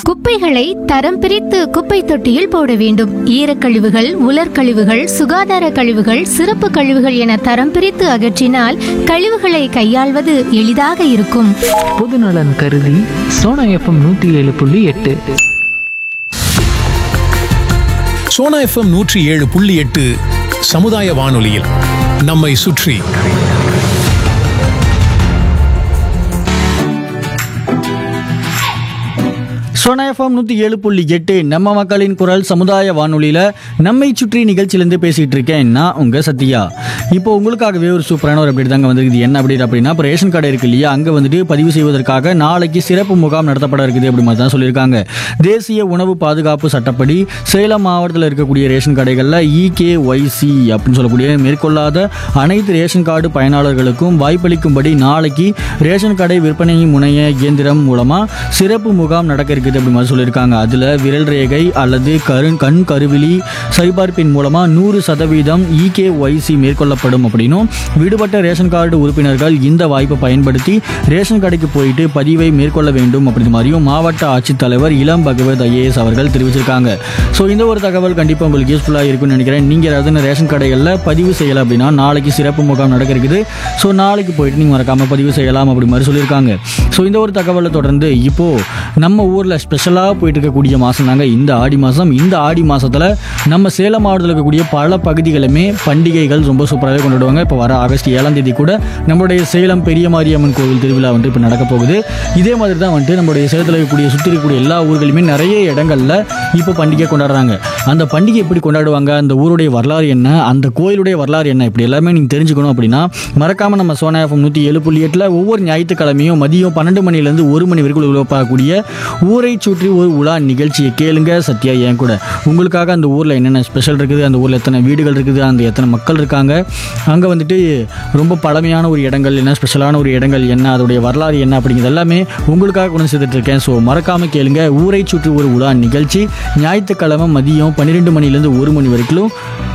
குப்பைகளை தரம் பிரித்து குப்பை தொட்டியில் போட வேண்டும். ஈரக்கழிவுகள், உலர்கழிவுகள், சுகாதார கழிவுகள், சிறப்பு கழிவுகள் என தரம் பிரித்து அகற்றினால் கழிவுகளை கையாள்வது எளிதாக இருக்கும். பொதுநலன் கருதி சோனா எஃப்எம் 107.8. சோனா எஃப்எம் 107.8 சமுதாய வானொலியில் நம்மை சுற்றி. சோனா எஃப்எம் 107.8 நம்ம மக்களின் குரல் சமுதாய வானொலியில் நம்மை சுற்றி நிகழ்ச்சியிலேருந்து பேசிகிட்டு இருக்கேன் நான் உங்கள் சத்யா. இப்போ உங்களுக்காகவே ஒரு சூப்பரான ஒரு அப்டேட் தாங்க வந்திருக்குது. என்ன அப்டேட் அப்படின்னா, இப்போ ரேஷன் கடை இருக்கு இல்லையா, அங்கே வந்துட்டு பதிவு செய்வதற்காக நாளைக்கு சிறப்பு முகாம் நடத்தப்பட இருக்குது அப்படி மாதிரி தான் சொல்லியிருக்காங்க. தேசிய உணவு பாதுகாப்பு சட்டப்படி சேலம் மாவட்டத்தில் இருக்கக்கூடிய ரேஷன் கடைகளில் EKYC அப்படின்னு சொல்லக்கூடிய மேற்கொள்ளாத அனைத்து ரேஷன் கார்டு பயனாளர்களுக்கும் வாய்ப்பளிக்கும்படி நாளைக்கு ரேஷன் கடை விற்பனை முனைய இயந்திரம் மூலமாக சிறப்பு முகாம் நடக்க இருக்குது அப்படி மாதிரி சொல்லியிருக்காங்க. அதில் விரல் ரேகை அல்லது கண் கருவிழி சரிபார்ப்பின் மூலமாக 100% EKYC மேற்கொள்ளப்படும் அப்படின்னும், விடுபட்ட ரேஷன் கார்டு உறுப்பினர்கள் இந்த வாய்ப்பை பயன்படுத்தி ரேஷன் கடைக்கு போயிட்டு பதிவை மேற்கொள்ள வேண்டும் அப்படின்ற மாதிரியும் மாவட்ட ஆட்சித்தலைவர் இளம் பகவத் IAS அவர்கள் தெரிவிச்சிருக்காங்க. ஸோ இந்த ஒரு தகவல் கண்டிப்பாக உங்களுக்கு யூஸ்ஃபுல்லாக இருக்கும்னு நினைக்கிறேன். நீங்கள் ஏதாவது ரேஷன் கடைகளில் பதிவு செய்யலை அப்படின்னா நாளைக்கு சிறப்பு முகாம் நடக்க இருக்குது. ஸோ நாளைக்கு போயிட்டு நீங்கள் மறக்காமல் பதிவு செய்யலாம் அப்படி மாதிரி சொல்லியிருக்காங்க. ஸோ இந்த ஒரு தகவலை தொடர்ந்து இப்போது நம்ம ஊரில் ஸ்பெஷலாக போயிட்டு இருக்கக்கூடிய மாதம் தாங்க இந்த ஆடி மாதம். இந்த ஆடி மாதத்தில் நம்ம சேலம் மாவட்டத்தில் இருக்கக்கூடிய பல பகுதிகளுமே பண்டிகைகள் ரொம்ப சூப்பராகவே கொண்டாடுவாங்க. இப்போ வர ஆகஸ்ட் 7ஆம் தேதி கூட நம்மளுடைய சேலம் பெரிய மாரியம்மன் கோவில் திருவிழா வந்துட்டு இப்போ நடக்க போகுது. இதே மாதிரி தான் வந்துட்டு நம்மளுடைய சேலத்தில் இருக்கக்கூடிய சுற்றி இருக்கக்கூடிய எல்லா ஊர்களுமே நிறைய இடங்களில் இப்போ பண்டிகை கொண்டாடுறாங்க. அந்த பண்டிகை எப்படி கொண்டாடுவாங்க, அந்த ஊருடைய வரலாறு என்ன, அந்த கோயிலுடைய வரலாறு என்ன, இப்படி எல்லாமே நீங்கள் தெரிஞ்சுக்கணும் அப்படின்னா மறக்காமல் நம்ம சோனா எஃப்எம் 107.8 ஒவ்வொரு ஞாயிற்றுக்கிழமையும் மதியம் 12 மணிலேருந்து 1 மணி வரைக்கும் உருவாக்கக்கூடிய ஊரை சுற்றி ஒரு உலா நிகழ்ச்சியை கேளுங்க. சத்யா என் கூட உங்களுக்காக அந்த ஊரில் என்னென்ன ஸ்பெஷல் இருக்குது, அந்த ஊரில் எத்தனை வீடுகள் இருக்குது, அந்த எத்தனை மக்கள் இருக்காங்க, அங்கே வந்துட்டு ரொம்ப பழமையான ஒரு இடங்கள் என்ன, ஸ்பெஷலான ஒரு இடங்கள் என்ன, அதோடைய வரலாறு என்ன அப்படிங்கிறது எல்லாமே உங்களுக்காக கொண்டு சேர்த்துட்டு இருக்கேன். ஸோ மறக்காமல் கேளுங்க. ஊரை சுற்றி ஒரு உலா நிகழ்ச்சி ஞாயிற்றுக்கிழமை மதியம் 12 மணிலேருந்து 1 மணி வரைக்கும்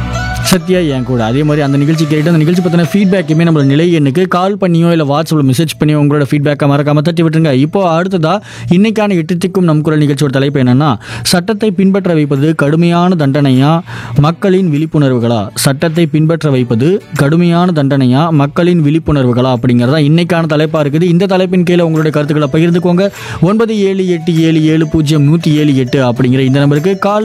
சத்யா என் கூட. அதே மாதிரி அந்த நிகழ்ச்சி கேட்டு அந்த நிகழ்ச்சி பற்றின ஃபீட்பேக்குமே நம்மளோட நிலை எண்ணுக்கு கால் பண்ணியோ இல்லை வாட்ஸ்அப்பில் மெசேஜ் பண்ணியோ உங்களோட ஃபீட்பேக்கை மறக்காமல் தட்டி விட்டுருங்க. இப்போ அடுத்ததாக இன்னைக்கான 8 திக்கும் நம் குரல் நிகழ்ச்சியோட தலைப்பு என்னன்னா, சட்டத்தை பின்பற்ற வைப்பது கடுமையான தண்டனையா மக்களின் விழிப்புணர்வுகளா? சட்டத்தை பின்பற்ற வைப்பது கடுமையான தண்டனையா மக்களின் விழிப்புணர்வுகளா அப்படிங்கிறதா இன்னைக்கான தலைப்பாக இருக்குது. இந்த தலைப்பின் கீழே உங்களுடைய கருத்துக்களை பகிர்ந்துக்கோங்க. 9787700178 அப்படிங்கிற இந்த நம்பருக்கு கால்